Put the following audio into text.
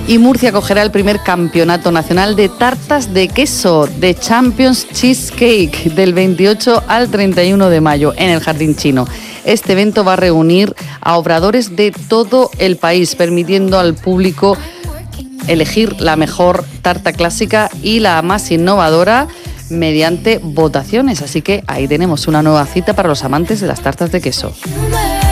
Y Murcia acogerá el primer campeonato nacional de tartas de queso, de Champions Cheesecake, del 28 al 31 de mayo en el Jardín Chino. Este evento va a reunir a obradores de todo el país, permitiendo al público elegir la mejor tarta clásica y la más innovadora mediante votaciones. Así que ahí tenemos una nueva cita para los amantes de las tartas de queso.